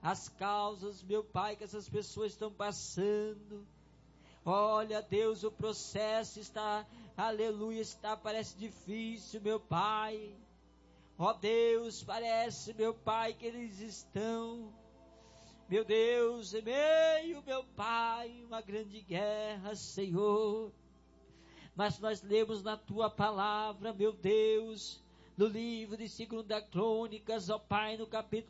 as causas, meu Pai, que essas pessoas estão passando. Olha, Deus, o processo está, aleluia, parece difícil, meu Pai. Ó Deus, parece, meu Pai, que eles estão, meu Deus, em meio, meu Pai, uma grande guerra, Senhor. Mas nós lemos na Tua palavra, meu Deus, no livro de 2 Crônicas, ó Pai, no capítulo